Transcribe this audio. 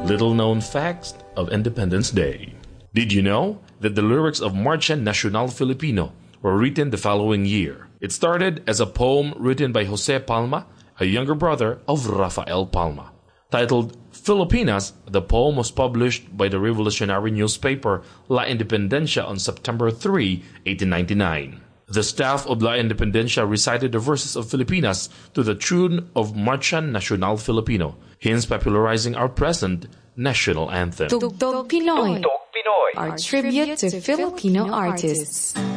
Little-known facts of Independence Day. Did you know that the lyrics of Marcha Nacional Filipino were written the following year? It started as a poem written by Jose Palma, a younger brother of Rafael Palma. Titled Filipinas, the poem was published by the revolutionary newspaper La Independencia on September 3, 1899. The staff of La Independencia recited the verses of Filipinas to the tune of Marcha Nacional Filipino, hence popularizing our present national anthem. Tugtog Pinoy, our tribute to Filipino artists.